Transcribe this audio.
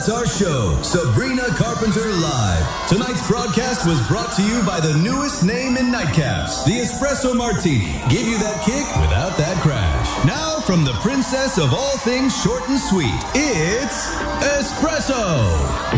our show, Sabrina Carpenter Live. Tonight's broadcast was brought to you by the newest name in nightcaps, the Espresso Martini. Give you that kick without that crash. Now, from the princess of all things short and sweet, it's Espresso.